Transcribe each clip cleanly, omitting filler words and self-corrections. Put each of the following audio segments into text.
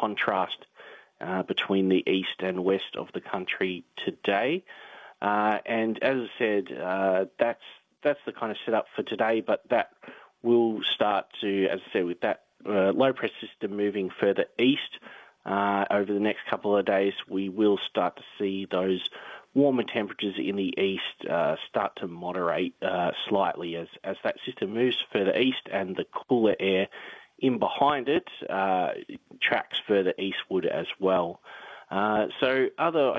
contrast between the east and west of the country today. And as I said, that's the kind of setup for today, but that will start to, as I said, with that low pressure system moving further east over the next couple of days, we will start to see those warmer temperatures in the east start to moderate slightly as that system moves further east, and the cooler air in behind it tracks further eastward as well. So other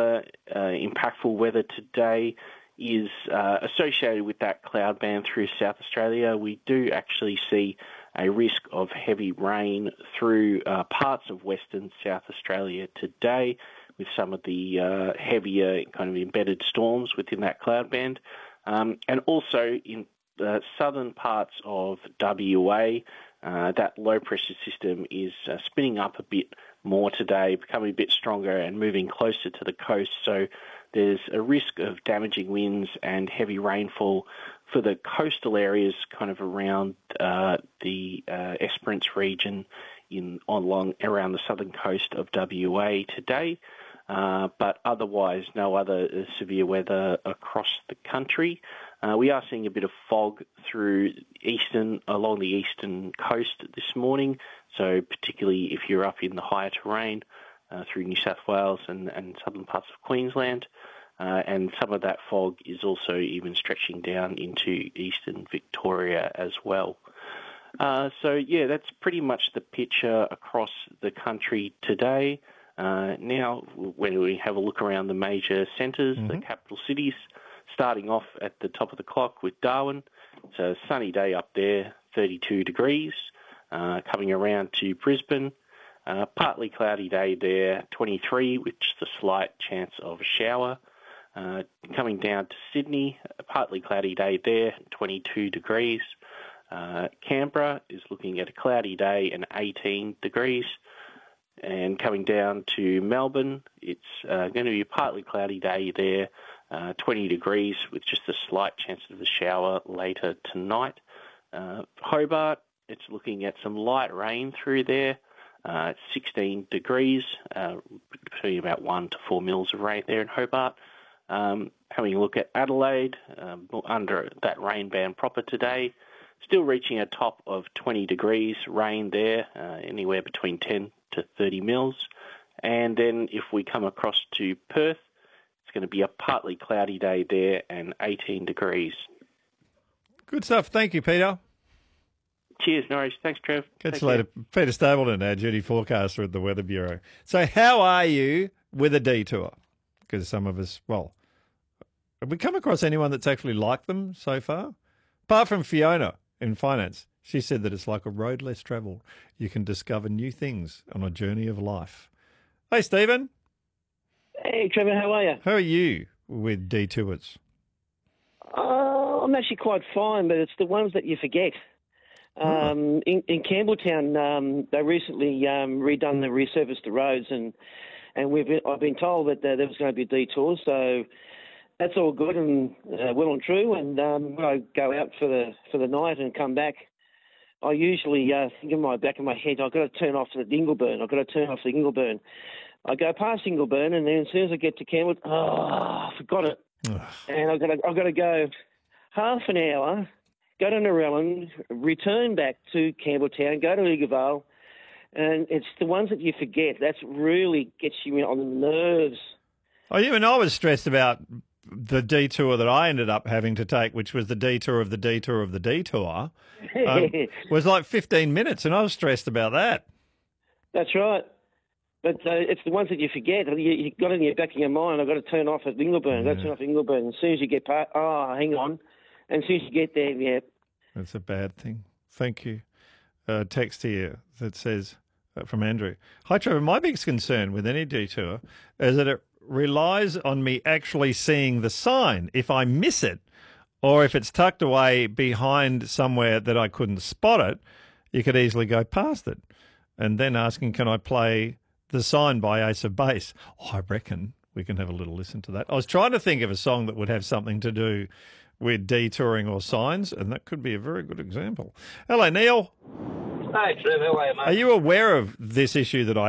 impactful weather today is associated with that cloud band through South Australia. We do actually see a risk of heavy rain through parts of Western South Australia today, with some of the heavier kind of embedded storms within that cloud band. And also in the southern parts of WA, that low pressure system is spinning up a bit more today, becoming a bit stronger and moving closer to the coast. So there's a risk of damaging winds and heavy rainfall for the coastal areas kind of around the Esperance region around the southern coast of WA today. But otherwise, no other severe weather across the country. We are seeing a bit of fog through along the eastern coast this morning. So particularly if you're up in the higher terrain through New South Wales and southern parts of Queensland. And some of that fog is also even stretching down into eastern Victoria as well. So that's pretty much the picture across the country today. Now, when we have a look around the major centres, the capital cities, starting off at the top of the clock with Darwin. It's a sunny day up there, 32 degrees. Coming around to Brisbane, partly cloudy day there, 23, with just a slight chance of a shower. Coming down to Sydney, a partly cloudy day there, 22 degrees. Canberra is looking at a cloudy day and 18 degrees. And coming down to Melbourne, it's going to be a partly cloudy day there, 20 degrees with just a slight chance of a shower later tonight. Hobart, it's looking at some light rain through there. It's 16 degrees, between about 1 to 4 mils of rain there in Hobart. Having a look at Adelaide, under that rain band proper today, still reaching a top of 20 degrees, rain there, anywhere between 10 to 30 mils. And then if we come across to Perth, it's going to be a partly cloudy day there and 18 degrees. Good stuff. Thank you, Peter. Cheers, Norris. Thanks, Trev. Catch you later. Peter Stapleton, our duty forecaster at the Weather Bureau. So how are you with a detour? Because some of us, have we come across anyone that's actually liked them so far? Apart from Fiona in finance, she said that it's like a road less travelled. You can discover new things on a journey of life. Hey, Stephen. Hey, Trevor, how are you? How are you with detours? I'm actually quite fine, but it's the ones that you forget. In Campbelltown, they recently resurfaced the roads, and I've been told that there was going to be a detour, so that's all good and well and true. And when I go out for the night and come back, I usually think in my back of my head, I've got to turn off the Ingleburn. I go past Ingleburn, and then as soon as I get to Campbelltown, I forgot it, and I've got to go half an hour, go to Narellan, return back to Campbelltown, go to Eaglevale, and it's the ones that you forget. That's really gets you on the nerves. Oh, even I was stressed about the detour that I ended up having to take, which was the detour of the detour of the detour, was like 15 minutes, and I was stressed about that. That's right. But it's the ones that you forget. You got in the back of your mind, I've got to turn off at Ingleburn. I've got to turn off at Ingleburn. As soon as you get past, hang on. And as soon as you get there, yeah. That's a bad thing. Thank you. Text here that says, from Andrew, hi, Trevor, my biggest concern with any detour is that it relies on me actually seeing the sign. If I miss it, or if it's tucked away behind somewhere that I couldn't spot it, you could easily go past it. And then asking, can I play the sign by Ace of Base? I reckon we can have a little listen to that. I was trying to think of a song that would have something to do with detouring or signs, and that could be a very good example. Hello, Neil. Hey, Trev, how are you, mate? Are you aware of this issue that I